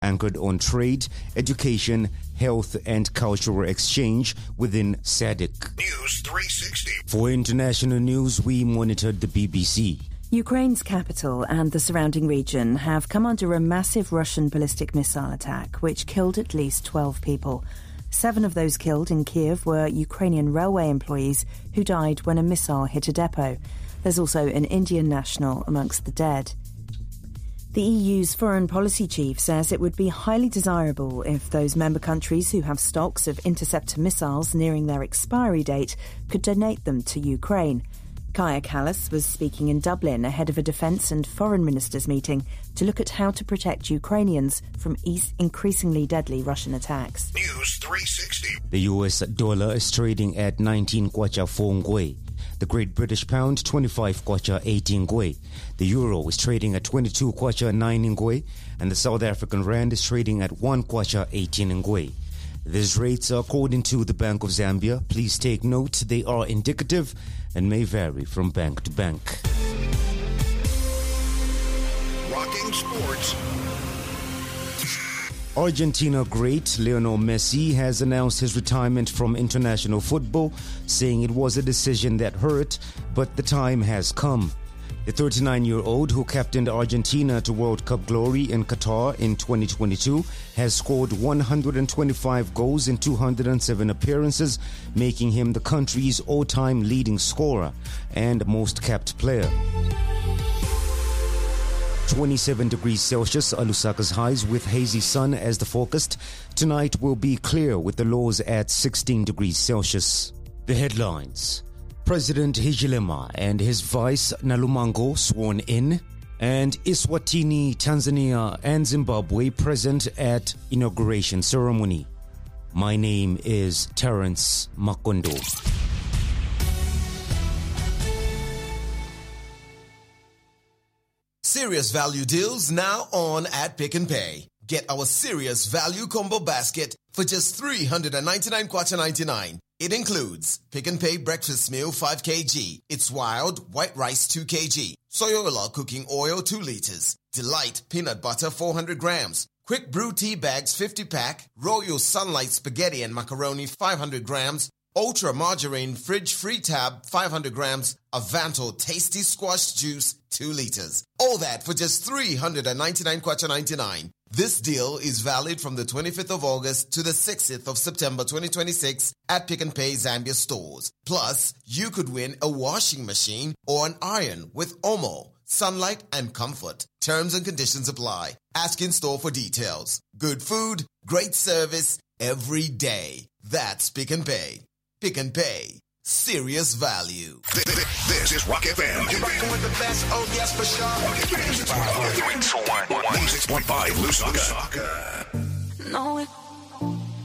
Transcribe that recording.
anchored on trade, education, health, and cultural exchange within SADC. News 360. For international news, we monitored the BBC. Ukraine's capital and the surrounding region have come under a massive Russian ballistic missile attack, which killed at least 12 people. 7 of those killed in Kiev were Ukrainian railway employees who died when a missile hit a depot. There's also an Indian national amongst the dead. The EU's foreign policy chief says it would be highly desirable if those member countries who have stocks of interceptor missiles nearing their expiry date could donate them to Ukraine. Kaja Kallas was speaking in Dublin ahead of a defence and foreign ministers meeting to look at how to protect Ukrainians from increasingly deadly Russian attacks. News 360. The US dollar is trading at 19 kwacha 4 ngwe. The Great British Pound, 25 kwacha 18 ngwe. The Euro is trading at 22 kwacha 9 ngwe. And the South African Rand is trading at 1 kwacha 18 ngwe. These rates are according to the Bank of Zambia. Please take note, they are indicative and may vary from bank to bank. Rocking sports. Argentina great Lionel Messi has announced his retirement from international football, saying it was a decision that hurt, but the time has come. The 39-year-old, who captained Argentina to World Cup glory in Qatar in 2022, has scored 125 goals in 207 appearances, making him the country's all-time leading scorer and most capped player. 27 degrees Celsius are Lusaka's highs with hazy sun as the forecast. Tonight will be clear with the lows at 16 degrees Celsius. The headlines. President Hichilema and his vice Nalumango sworn in, and Eswatini, Tanzania and Zimbabwe present at inauguration ceremony. My name is Terence Makondo. Serious value deals now on at Pick n Pay. Get our serious value combo basket for just 399 kwacha 99. It includes Pick n Pay breakfast meal 5 kg. It's wild white rice 2 kg. Soyola cooking oil 2 liters. Delight peanut butter 400 grams. Quick brew tea bags 50 pack. Royal Sunlight spaghetti and macaroni 500 grams. Ultra margarine fridge free tab 500 grams. Avanto tasty squash juice 2 liters. All that for just 399 kwacha 99. This deal is valid from the 25th of August to the 6th of September 2026 at Pick n Pay Zambia stores. Plus, you could win a washing machine or an iron with Omo, Sunlight, and Comfort. Terms and conditions apply. Ask in store for details. Good food, great service, every day. That's Pick n Pay. Pick n Pay. Serious value. This is Rock FM. You're rocking with the best. Oh, yes, for sure. Rock FM. 106.5 Lusaka. No, it